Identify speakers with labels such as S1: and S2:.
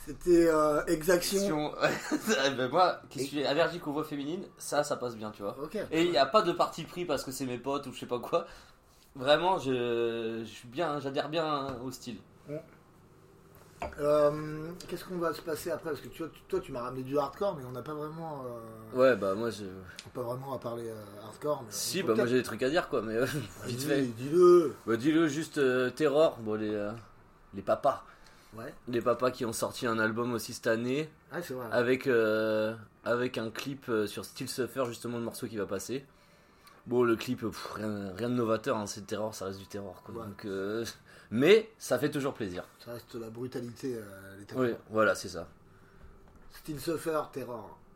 S1: C'était exaction.
S2: Ben moi, qui suis allergique aux voix féminines, ça passe bien, tu vois.
S1: Ok.
S2: Et il n'y a pas de parti pris parce que c'est mes potes ou je sais pas quoi. Vraiment, je suis bien, j'adhère bien au style.
S1: Qu'est-ce qu'on va se passer après? Parce que toi, tu m'as ramené du hardcore, mais on n'a pas vraiment.
S2: Ouais, bah moi je.
S1: Pas vraiment à parler hardcore. Mais
S2: Si, bah moi j'ai des trucs à dire quoi, mais vite fait.
S1: Dis-le.
S2: Bah dis-le juste Terror, bon les papas.
S1: Ouais.
S2: Les papas qui ont sorti un album aussi cette année.
S1: Ah, c'est vrai.
S2: Avec un clip sur Still Suffer, justement le morceau qui va passer. Bon, le clip, rien de novateur, hein, c'est Terror, ça reste du Terror quoi.
S1: Ouais.
S2: Donc, mais ça fait toujours plaisir.
S1: Ça reste la brutalité.
S2: Oui, voilà, c'est ça.
S1: Still Suffer, Terror.